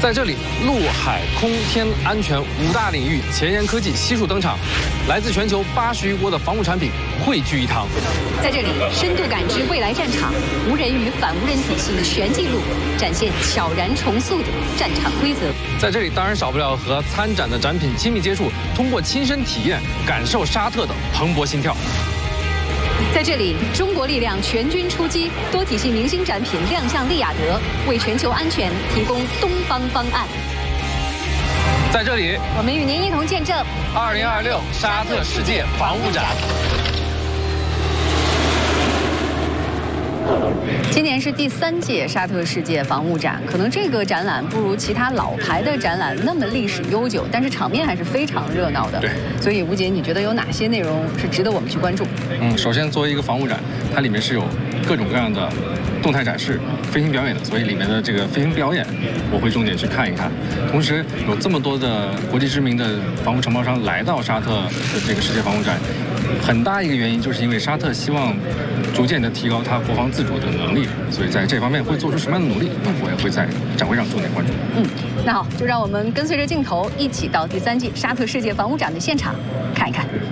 在这里，陆海空天安全5大领域前沿科技悉数登场，来自全球80余国的防务产品汇聚一堂。 在这里，深度感知未来战场，无人与反无人体系全记录，展现悄然重塑的战场规则。 在这里，当然少不了和参展的展品亲密接触，通过亲身体验感受沙特的蓬勃心跳。 在这里，中国力量全军出击，多体系明星展品亮相利雅得，为全球安全提供东方方案。 在这里， 我们与您一同见证 2026沙特世界防务展。 今年是第3届沙特世界防务展，可能这个展览不如其他老牌的展览那么历史悠久，但是场面还是非常热闹的。 对， 所以吴姐，你觉得有哪些内容是值得我们去关注？ 首先作为一个防务展，它里面是有各种各样的动态展示、飞行表演的，所以里面的这个飞行表演我会重点去看一看。同时，有这么多的国际知名的防务承包商来到沙特的这个世界防务展，很大一个原因就是因为沙特希望逐渐的提高它国防自主的能力，所以在这方面会做出什么样的努力，那我也会在展会上重点关注。 那好，就让我们跟随着镜头一起到第3届沙特世界防务展的现场看一看。